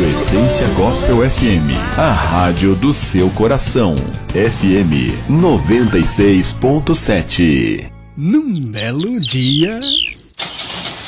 Rádio Essência Gospel FM, a rádio do seu coração. FM 96.7. Num belo dia,